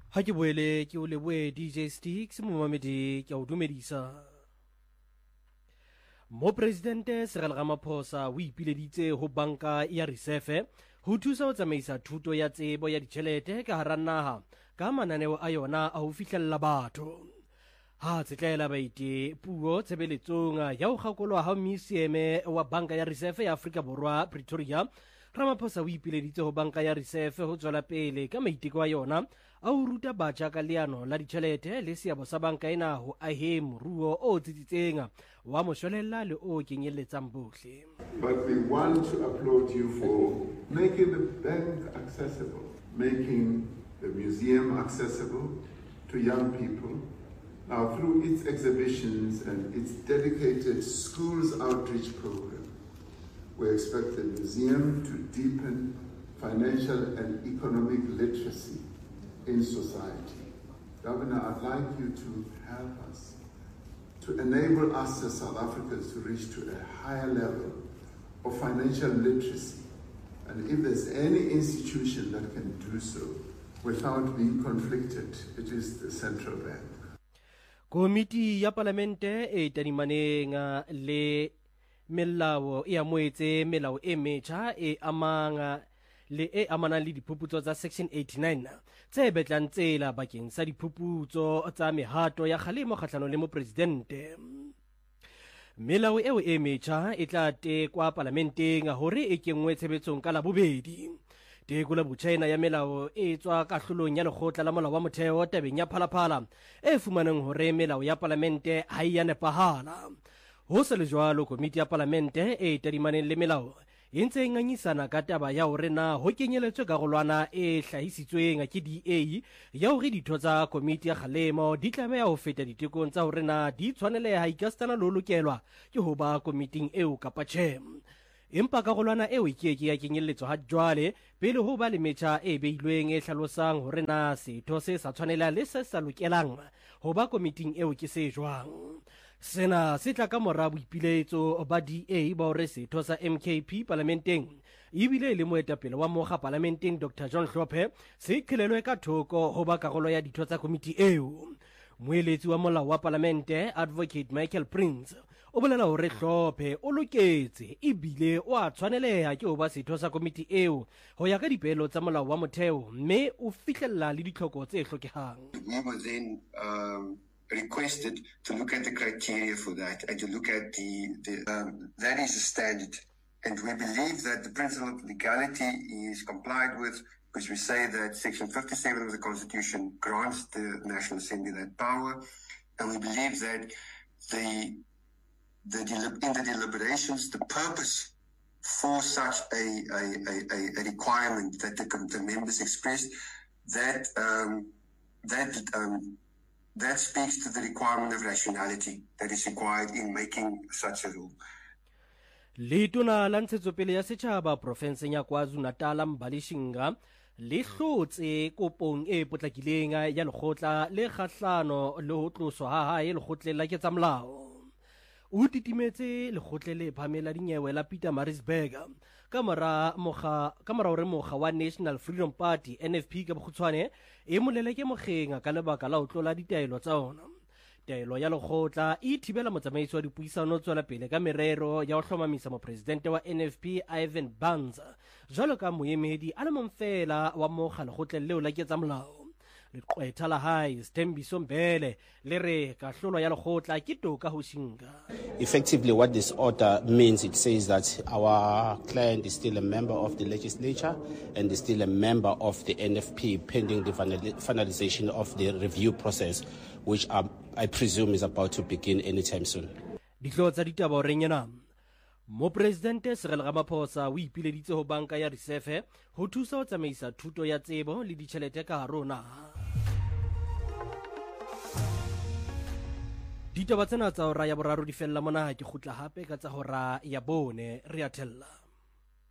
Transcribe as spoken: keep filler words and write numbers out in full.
Ha ke boele ke o leboe D J Sticks momamedi ke o dumedisa. Mo presidente Cyril Ramaphosa o ipileditse ho banka ya Reserve ho thusa ho tsamaisa thuto ya tsebo ya ditjhelete ka hara naha ka mananeo a yona a ho fihlella batho. Ha tsetlela baiti puo tshebeletsong ya ho kgakolwa ha museum wa banka ya Reserve ya Afrika Borwa Pretoria, Ramaphosa o ipileditse ho banka ya Reserve ho tswela pele ka maiteko a yona a ho ruta batjha ka leano la ditjhelete le seabo sa banka ena ho ahe moruo o tsitsitseng wa moshwelella le o kenyelletsang bohle. But we want to applaud you for making the bank accessible, making the museum accessible to young people. Now, through its exhibitions and its dedicated schools outreach program, we expect the museum to deepen financial and economic literacy in society. Governor, I'd like you to help us, to enable us as South Africans to reach to a higher level of financial literacy. And if there's any institution that can do so without being conflicted, it is the central bank. Komiti ya Parlamente e tadimaneng le melao e amoetse melao e metjha e amang le e amanang le diphuputso tsa section eighty-nine tse betlang tsela bakeng sa diphuputso tsa mehato ya kgalemo kgahlano le mo presidente. Melao eo e metjha e tla tekwa parlamenteng hore e kenngwe tshebetsong ka la bobedi. Tekolo botjhaena ya melao e tswa kahlolong ya lekgotla la molao wa motheo tabeng ya phalaphala e fumanang hore melao ya parlamente ha e ya nepahala. Ho se le jwalo, komiti ya parlamente e tadimaneng le melao e ntse e ngangisana ka taba ya hore na ho kenyeletswe karolwana e hlahisitsweng ke D A ya hore ditho tsa komiti ya kgalemo di tlameha ho feta ditekong tsa hore na di tshwaneleha ikastana le ho lokelwa ke ho ba komiting eo kapa tjhe. Empa karolwana eo e keke ya kenyelletswa ha jwale pele ho ba le metjha e beilweng e hlalosang hore na setho se sa tshwanela le se sa lokelang ho ba komiting eo ke se jwang. Sena se tla ka mora boipiletso ba D A ba hore setho sa M K P parlamenteng ebile le moetapele wa mokga parlamenteng Doctor John Hlophe se khelelwe ka thoko ho ba karolo ya ditho tsa komiti eo. Moeletsi wa molao wa parlamente Advocate Michael Prince o bolela hore Hlophe o loketse ebile o a tshwaneleha ke ho ba setho sa komiti eo ho ya ka dipehelo tsa molao wa motheo mme o fihlella le ditlhoko tse hlokehang. We were then um, requested to look at the criteria for that and to look at the, the um, that is a standard, and we believe that the principle of legality is complied with, because we say that section fifty-seven of the Constitution grants the National Assembly that power, and we believe that the the in the deliberations, the purpose for such a a, a, a requirement that the, the members expressed, that um, that um, that speaks to the requirement of rationality that is required in making such a rule. Letona la ntshetsopele ya setjhaba profenseng ya KwaZulu-Natal Mbalishinga le hlotse kopong e potlakileng ya lekgotla le kgahlano le ho tloswa ha hae lekgotleng la ketsamolao. O titimetse lekgotle le phamela dinyewe la Pietermaritzburg ka mora moga ka mora hore moga wa National Freedom Party N F P ka bokgutshwane e molele ke mogeng ka lebaka la ho tlola ditaelo tsa ona. Taelo ya lekgotla e thibela motsamaisi wa dipuisano tswela pele ka merero ya ho hlomamisa mopresidente wa N F P Ivan Banza jwalo ka moemedi a le mong fela wa moga lekgotleng leo la ketsamolao. Leqwetha la hae Sthembiso Mbele le re kahlolo ya lekgotla ke toka ho shinga. Effectively, what this order means, it says that our client is still a member of the legislature and is still a member of the N F P pending the finalization of the review process, which um, I presume is about to begin anytime soon. Dihlo tsa ditaba o renyana. Mo presidente Cyril Ramaphosa o ipileditse ho banka ya Reserve ho thusa ho tsamaisa thuto ya tsebo le ditjhelete ka hara naha. Ditaba tsena tsa hora ya boraro di fella mona ha ke khutla hape ka tsa hora ya bone re a thella.